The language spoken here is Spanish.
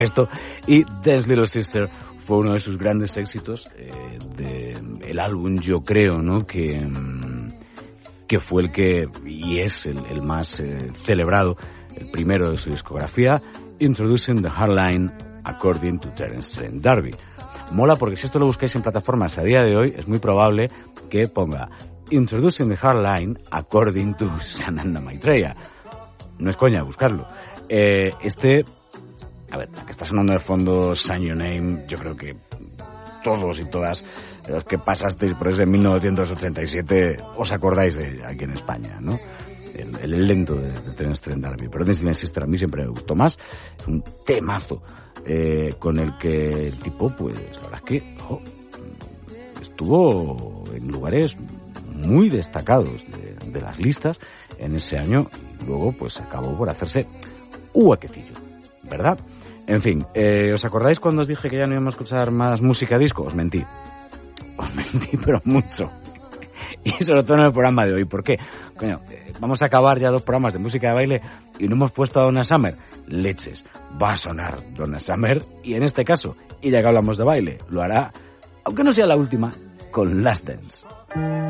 esto. Y Dance Little Sister fue uno de sus grandes éxitos del álbum, yo creo, ¿no? Que fue el que, y es el más celebrado, el primero de su discografía, Introducing the Hardline According to Terence Trent D'Arby. Mola porque si esto lo buscáis en plataformas a día de hoy, es muy probable que ponga Introducing the Hardline According to Sananda Maitreya. No es coña buscarlo. A ver, la que está sonando de fondo, Sign Your Name, yo creo que todos y todas los que pasasteis por ese 1987 os acordáis de ella aquí en España, ¿no? El lento de Terence Trent D'Arby. Pero Dance Little Sister a mí siempre me gustó más. Es un temazo con el que el tipo, pues, la verdad es que estuvo en lugares muy destacados de las listas en ese año. Y luego, pues, acabó por hacerse un huequecillo, ¿verdad? En fin, ¿os acordáis cuando os dije que ya no íbamos a escuchar más música disco? Os mentí, pero mucho. Y sobre todo en el programa de hoy. ¿Por qué? Coño, vamos a acabar ya 2 programas de música de baile y no hemos puesto a Donna Summer. Leches, va a sonar Donna Summer y en este caso, y ya que hablamos de baile, lo hará, aunque no sea la última, con Last Dance.